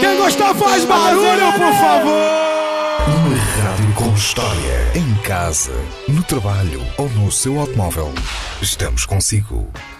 Quem gostar faz barulho, por favor. Uma rádio com história. Em casa, no trabalho ou no seu automóvel. Estamos consigo.